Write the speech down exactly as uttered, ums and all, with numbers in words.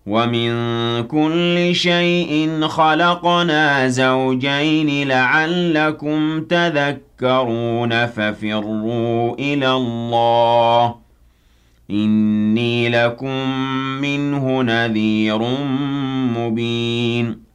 وَمِن كُلِّ شَيْءٍ خَلَقْنَا زَوْجَيْنِ لَعَلَّكُمْ تَذَكَّرُونَ فَفِرُّوا إِلَى اللَّهِ ۖ إِنِّي لَكُم مِّنْهُ نَذِيرٌ مُّبِينٌ